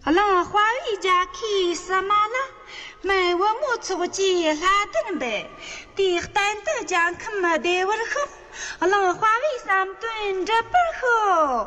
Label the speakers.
Speaker 1: 让花一家去什么了？买我木出去拉登呗，第单的讲可没得我好，让花为上蹲着不好。